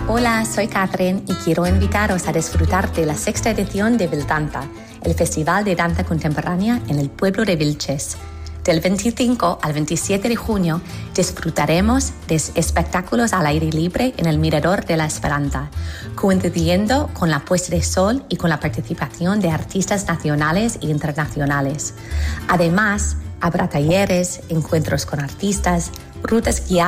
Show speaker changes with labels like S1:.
S1: Hola, soy Catherine y quiero invitaros a disfrutar de la 6ª edición de Vildanza, el Festival de Danza Contemporánea en el pueblo de Vilches. Del 25 al 27 de junio disfrutaremos de espectáculos al aire libre en el Mirador de la Esperanza, coincidiendo con la puesta de sol y con la participación de artistas nacionales e internacionales. Además, habrá talleres, encuentros con artistas, rutas guiadas